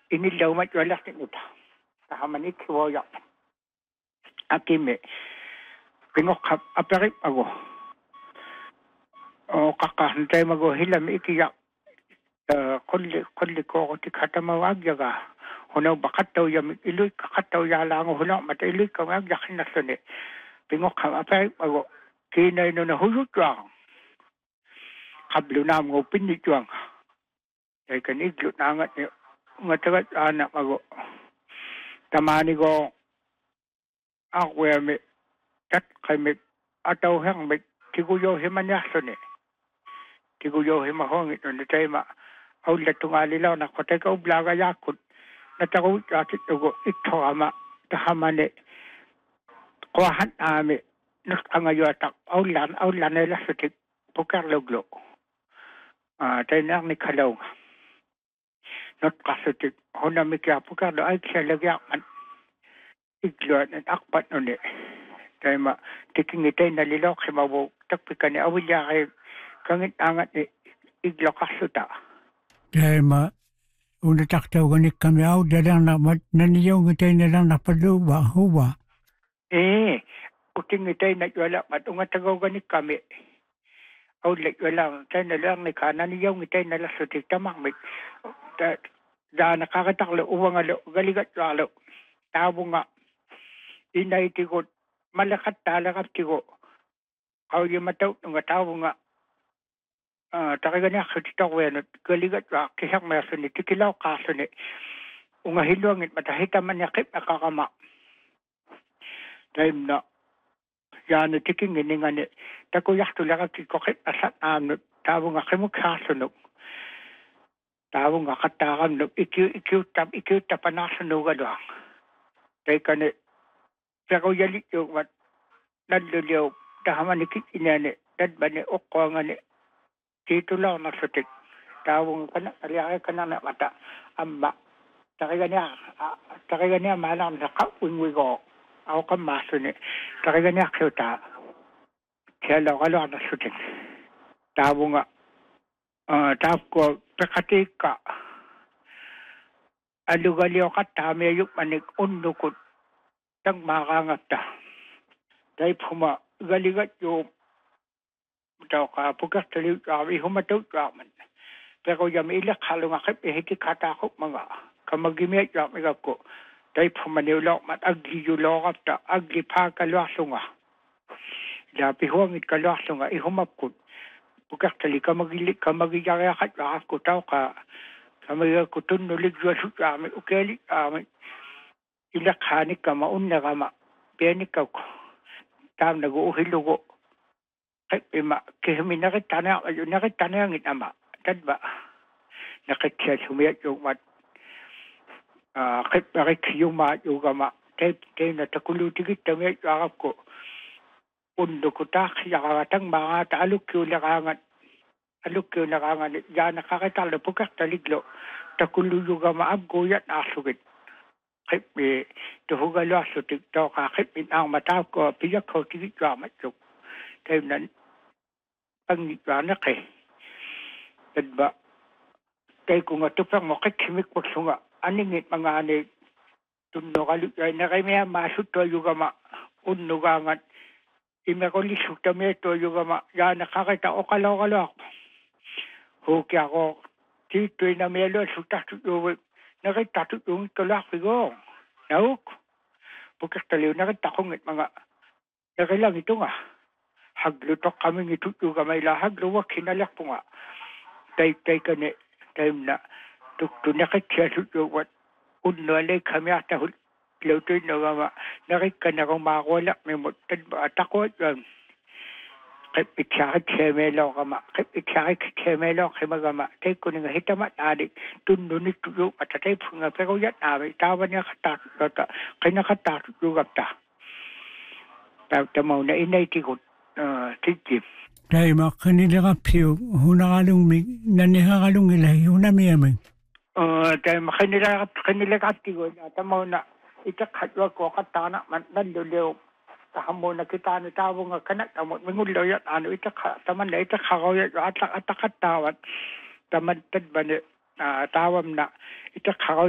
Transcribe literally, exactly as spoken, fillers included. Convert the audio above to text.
inillaw mat yualartinuta tahamani kiwoya akime pingokap aperip ago o kakahntay mago hilam ikiya kulli kulli ko ti katamawag yaga hunaw bakataw yam iluy kakataw yalango hunaw mata iluy kamag yakin nasune pingokap aperip ago kinay no na huyut wang kablu nam ngo pinit wang ay kaniglut na angat ni ngatagat anak mago tamani go akwe me tat kay me ataw hang me tiguyo himanya sune tiguyo himahong ito na tayo ma awla tungalilaw na kote ka ublaga yakut natakaw yakit ugo ito ama tahamane kuwahan ame nus angayo atak awlan awlan nila sutik pukarloglo ah tayo na ni kalaw not kasutik hona mikya pukarlo ay kaya lagyan igluan at akpat nuni tayo ma tiking itay nalilaw kimawo takpikan ni awilya kay kangit angat ni iglo kasuta tayo ma una taktaw ganik kami aw dadang na naniyaw ngitay na lang napaluba huwa eh kuting itay na wala matunga tagaw ganik kami aw like wala tayo na lang ni kanan niyaw ngitay na lang sutik tamang mit da nakakataklo uwang alo galigat alo tabo nga inay tigot malakat talakat tigo aw yung mataw nga tabo nga ah talaga niya kitita ko yan galigat wa kisak maso ni tikilaw kaso ni unga hilwangit matahita man niya kip nakakama time na yan tiking ini nga ni takuyak tulaka kiko kip asat ano tabo nga kimukhaso no tabo nga katakam no ikiw ikiw tap ikiw tapanaso no gadwang tay kani pero yali yung mat nalulyaw tahaman ikit inane dadbani okko nga ni dito lang nasutik tawong kana ariya kana na mata amba takiga niya takiga niya malam sa kawing go aw ka maso ni takiga niya kyuta kaya kalo nasutik tawong nga ah tap ko pekatika alugalyo ka tame yung manik undukot tang makangat ta dahil puma galigat yung daw ka pugas taliw kami humataw kaman pero yung ilak halong akip ihiti katakot mga kamagimiyat yung mga ko dahil puma niulok mat agli yulokap ta agli pa kalwaso nga dapi huwangit kalwaso nga ihumapkot pugas tali kamagilik kamagiyakat lakas ko tao ka kamagakutun nulig yuasut kami ukeli kami ilak hanik ka maun na kama pianik ka ko tam nag-uuhilugo kay ima kihimi nakitana ayun nakitana ngit ama tadba nakitya sumiyat yung mat ah kay parik yung ma yung kama kay kay natakulutigit tamiyat yakap ko undo ko tak yakatang mga taaluk yung lakangat aluk yung lakangat yan nakakitalo pagkat taliglo takulu yung kama abgoyat asugit kay eh tuhugalo aso tiktok kakip inang mataw ko piyak ko tigit gamat yung kay nan pangitwanak eh tadba kay kung atupang mo kay kimik mo sunga aningit mga anig tundo kalit ay na kay may masut to yung gama unugangat ime ko lisuk tameto yung gama yan nakakita o kalaw-kalaw hukya ko titoy na melo sutasut yung nakita yung tulak ko nauk bukas taliw nakita ko ngit mga nakilang ito nga haglutok kami ngito yung gamay lahag luwak hinalak po nga tay tay ka ni time na tukto nakitya yung wat unwalay kami ata lautoy na gama nakika na kong makakulak may mutad ba at ako yan kay iksakit semelo kama kay iksakit semelo kay magama tay ko nga hitamat adik tundunit yung matatay po nga pero yan namin tawa niya katatot kay nakatatot yung gapta tamaw na inay tikot tijip tayo ma kanila kapsiyo hunakalong mig nanihakalong ilay hunamiyamay tayo ma kanila kanila kapsiyo tamaw na itakatwa ko katana man nanduliw tahamo na kita ni tawo nga kanak amot mingulo yan ano ita taman na ita kakaw yan at atakat tawat taman tad ba ni tawam na ita kakaw